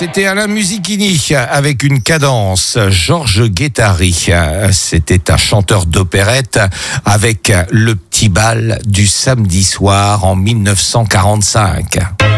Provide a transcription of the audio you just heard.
C'était Alain Musichini avec une cadence. Georges Guettari, c'était un chanteur d'opérette avec Le Petit Bal du samedi soir en 1945.